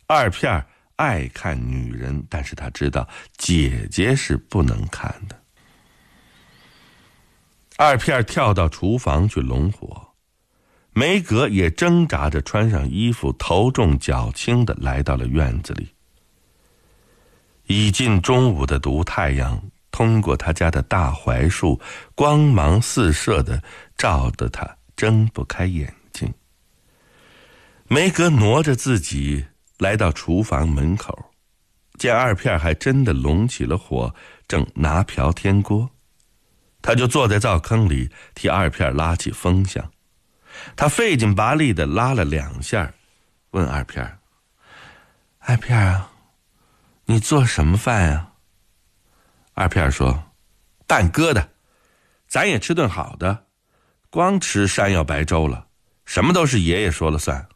二片爱看女人，但是他知道姐姐是不能看的。二片跳到厨房去拢火，梅格也挣扎着穿上衣服，头重脚轻地来到了院子里。已近中午的毒太阳通过他家的大槐树，光芒四射地照得他睁不开眼睛。梅格挪着自己来到厨房门口，见二片还真的拢起了火，正拿瓢添锅，他就坐在灶坑里替二片拉起风箱。他费劲拔力地拉了2下，问二片：二片啊，你做什么饭啊？二片说：半疙瘩，咱也吃顿好的，光吃山药白粥了，什么都是爷爷说了算。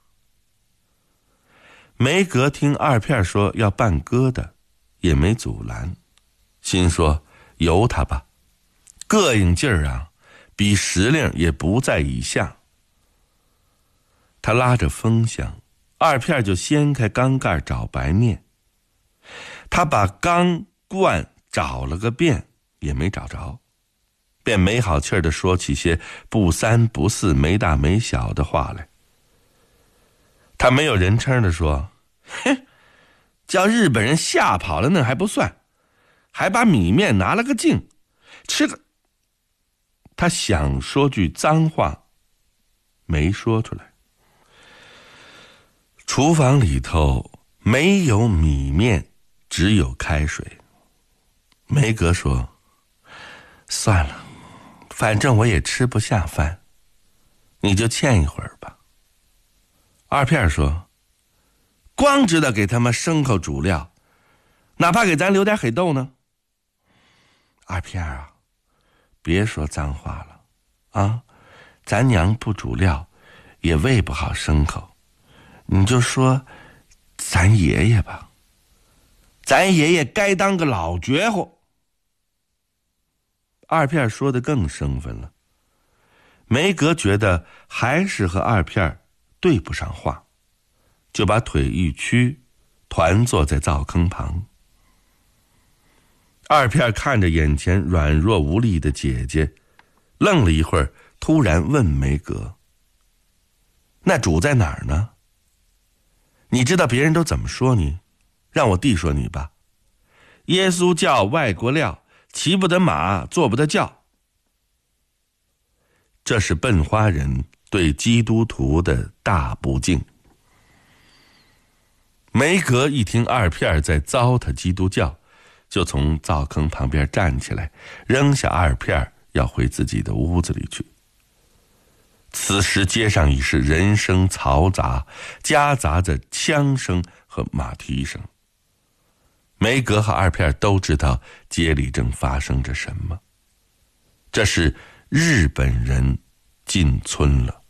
梅格听二片说要拌疙瘩，也没阻拦，心说由他吧，膈应劲儿啊，比时令也不在以下。他拉着风箱，二片就掀开缸盖找白面。他把缸罐找了个遍，也没找着，便没好气儿地说起些不三不四没大没小的话来。他没有人称地说：哼，叫日本人吓跑了那还不算，还把米面拿了个净，吃的。他想说句脏话，没说出来。厨房里头没有米面，只有开水。梅格说：算了，反正我也吃不下饭，你就欠一会儿吧。二片说：光知道给他们牲口煮料，哪怕给咱留点黑豆呢？二片啊，别说脏话了啊，咱娘不煮料也喂不好牲口，你就说咱爷爷吧，咱爷爷该当个老绝户。二片说得更生分了，梅格觉得还是和二片对不上话，就把腿一屈，团坐在灶坑旁。二片看着眼前软弱无力的姐姐，愣了一会儿，突然问梅格：那主在哪儿呢？你知道别人都怎么说你？让我弟说你吧。耶稣教外国料，骑不得马，坐不得轿。这是笨花人对基督徒的大不敬。梅格一听二片在糟蹋基督教，就从灶坑旁边站起来，扔下二片要回自己的屋子里去。此时街上已是人声嘈杂，夹杂着枪声和马蹄声。梅格和二片都知道街里正发生着什么，这是日本人进村了。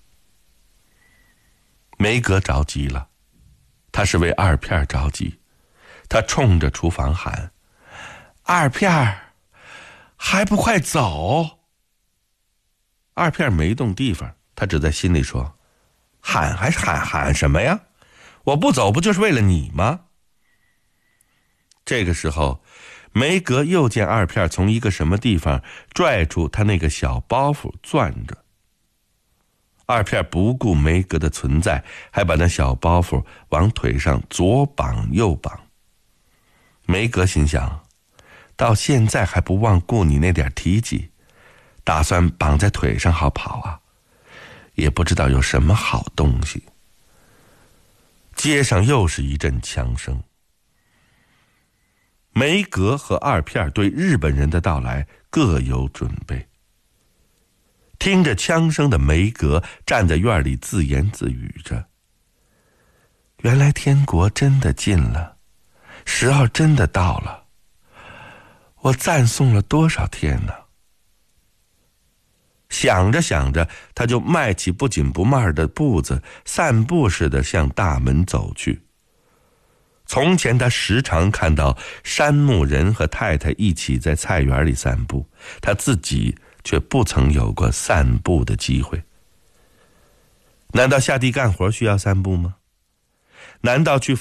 梅格着急了，他是为二片着急，他冲着厨房喊：二片，还不快走！二片没动地方，他只在心里说：喊还是喊什么呀？我不走不就是为了你吗？这个时候，梅格又见二片从一个什么地方拽出他那个小包袱攥着。二片不顾梅格的存在，还把那小包袱往腿上左绑右绑。梅格心想，到现在还不忘顾你那点体己，打算绑在腿上好跑啊，也不知道有什么好东西。街上又是一阵枪声。梅格和二片对日本人的到来各有准备。听着枪声的梅格站在院里自言自语着：原来天国真的近了，时候真的到了，我赞颂了多少天呢？想着想着，他就迈起不紧不慢的步子，散步似的向大门走去。从前他时常看到山木人和太太一起在菜园里散步，他自己却不曾有过散步的机会。难道下地干活需要散步吗？难道去